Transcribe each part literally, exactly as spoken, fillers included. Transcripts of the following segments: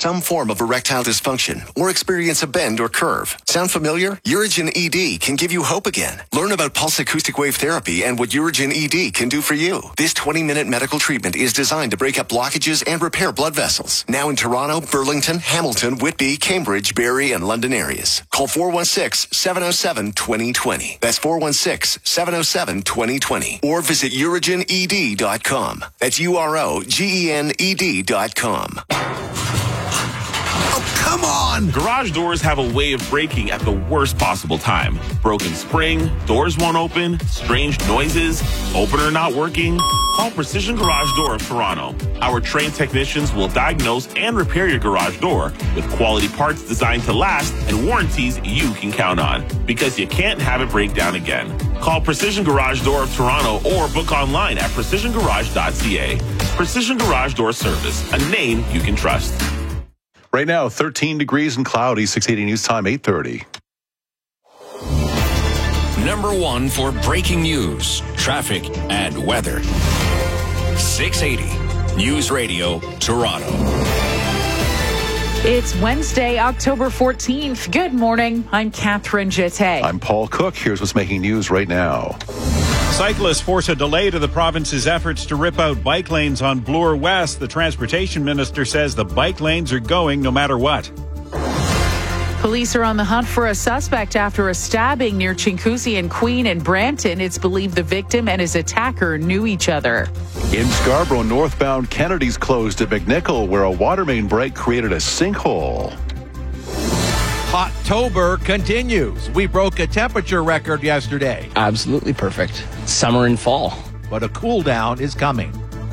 some form of erectile dysfunction or experience a bend or curve. Sound familiar? Urigen E D can give you hope again. Learn about pulse acoustic wave therapy and what Urigen E D can do for you. This twenty-minute medical treatment is designed to break up blockages and repair blood vessels. Now in Toronto, Burlington, Hamilton, Whitby, Cambridge, Barrie, and London areas. Call four one six, seven oh seven, two oh two oh. That's four one six, seven oh seven, two oh two oh. Or visit urigen e d dot com. That's U R O G E N E D dot com. Oh, come on! Garage doors have a way of breaking at the worst possible time. Broken spring, doors won't open, strange noises, opener not working. Call Precision Garage Door of Toronto. Our trained technicians will diagnose and repair your garage door with quality parts designed to last and warranties you can count on, because you can't have it break down again. Call Precision Garage Door of Toronto or book online at precision garage dot c a. Precision Garage Door Service, a name you can trust. Right now, thirteen degrees and cloudy, six eighty News Time, eight thirty. Number one for breaking news, traffic, and weather. six eighty News Radio, Toronto. It's Wednesday, October fourteenth. Good morning. I'm Catherine Jeté. I'm Paul Cook. Here's what's making news right now. Cyclists force a delay to the province's efforts to rip out bike lanes on Bloor West. The transportation minister says the bike lanes are going no matter what. Police are on the hunt for a suspect after a stabbing near Chinguacousy and Queen in Brampton. It's believed the victim and his attacker knew each other. In Scarborough, northbound Kennedy's closed at McNichol, where a water main break created a sinkhole. Hottober continues. We broke a temperature record yesterday. Absolutely perfect. Summer and fall. But a cool down is coming.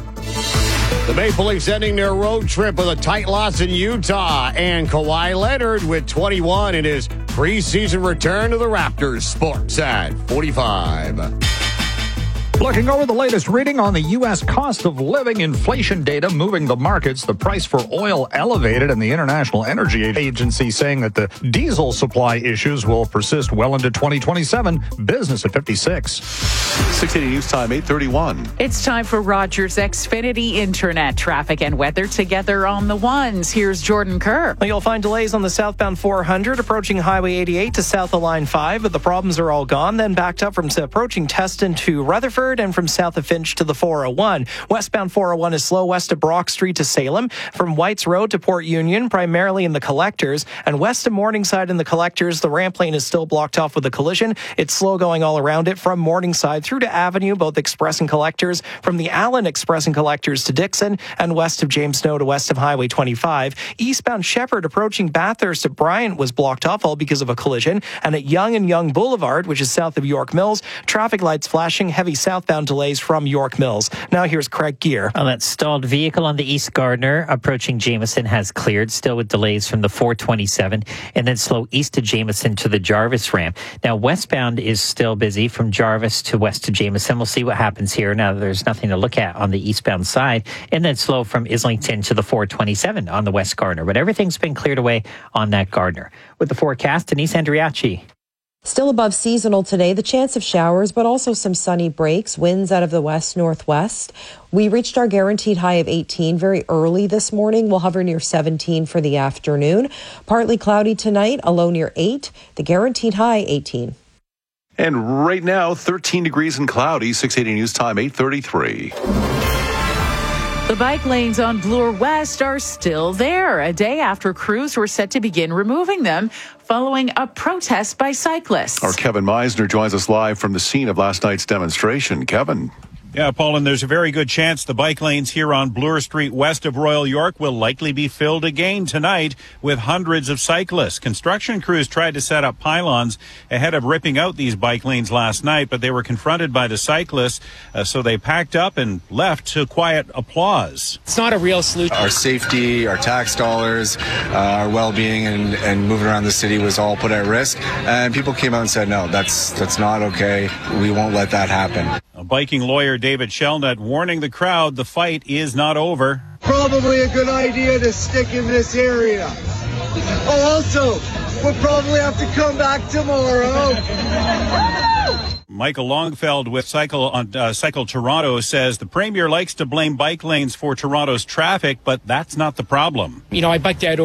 The Maple Leafs ending their road trip with a tight loss in Utah. And Kawhi Leonard with twenty-one in his preseason return to the Raptors. Sports at forty-five. Looking over the latest reading on the U S cost of living inflation data moving the markets, the price for oil elevated, and the International Energy Agency saying that the diesel supply issues will persist well into twenty twenty-seven. Business at fifty-six. six eighty News Time, eight thirty-one. It's time for Rogers Xfinity Internet traffic and weather together on the ones. Here's Jordan Kerr. You'll find delays on the southbound four hundred approaching Highway eighty-eight to south of Line five, but the problems are all gone. Then backed up from approaching Teston to Rutherford, and from south of Finch to the four oh one. Westbound four oh one is slow west of Brock Street to Salem, from Whites Road to Port Union, primarily in the collectors, and west of Morningside in the collectors, the ramp lane is still blocked off with a collision. It's slow going all around it from Morningside through to Avenue, both express and collectors, from the Allen Express and collectors to Dixon, and west of James Snow to west of Highway twenty-five. Eastbound Shepherd approaching Bathurst to Bryant was blocked off all because of a collision, and at Young and Young Boulevard, which is south of York Mills, traffic lights flashing, heavy southbound delays from York Mills. Now here's Craig Gear. On that stalled vehicle on the East Gardiner approaching Jameson has cleared, still with delays from the four twenty-seven, and then slow east to Jameson to the Jarvis ramp. Now westbound is still busy from Jarvis to west to Jameson. We'll see what happens here. Now there's nothing to look at on the eastbound side, and then slow from Islington to the four twenty-seven on the West Gardiner. But everything's been cleared away on that Gardiner. With the forecast, Denise Andriachi. Still above seasonal today, the chance of showers, but also some sunny breaks, winds out of the west-northwest. We reached our guaranteed high of eighteen very early this morning. We'll hover near seventeen for the afternoon. Partly cloudy tonight, a low near eight. The guaranteed high, eighteen. And right now, thirteen degrees and cloudy, six eighty News Time, eight thirty-three. The bike lanes on Bloor West are still there, a day after crews were set to begin removing them following a protest by cyclists. Our Kevin Meisner joins us live from the scene of last night's demonstration. Kevin. Yeah, Paul, and there's a very good chance the bike lanes here on Bloor Street west of Royal York will likely be filled again tonight with hundreds of cyclists. Construction crews tried to set up pylons ahead of ripping out these bike lanes last night, but they were confronted by the cyclists, uh, so they packed up and left to quiet applause. It's not a real solution. Our safety, our tax dollars, uh, our well-being and, and moving around the city was all put at risk, and people came out and said, no, that's, that's not okay. We won't let that happen. A biking lawyer, David Shelnut, warning the crowd the fight is not over. Probably a good idea to stick in this area. Oh, also, we'll probably have to come back tomorrow. Michael Longfeld with Cycle on uh, Cycle Toronto says the Premier likes to blame bike lanes for Toronto's traffic, but that's not the problem. You know, I biked out